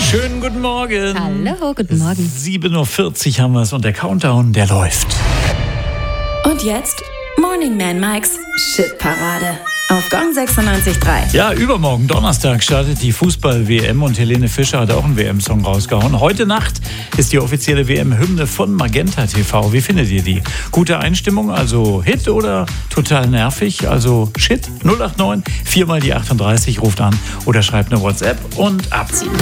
Schönen guten Morgen. Hallo, guten Morgen. 7.40 Uhr haben wir es und der Countdown, der läuft. Und jetzt Morning Man Mikes Shitparade auf Gong 96.3. Ja, übermorgen, Donnerstag, startet die Fußball-WM und Helene Fischer hat auch einen WM-Song rausgehauen. Heute Nacht ist die offizielle WM-Hymne von Magenta TV. Wie findet ihr die? Gute Einstimmung, also Hit oder total nervig, also Shit? 089 4 mal die 38, ruft an oder schreibt eine WhatsApp und ab.